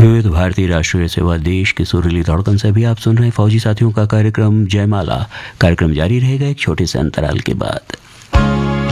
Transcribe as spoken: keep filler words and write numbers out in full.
विविध भारतीय राष्ट्रीय सेवा देश की सुरीली धड़कन से भी आप सुन रहे हैं फौजी साथियों का कार्यक्रम जयमाला। कार्यक्रम जारी रहेगा एक छोटे से अंतराल के बाद।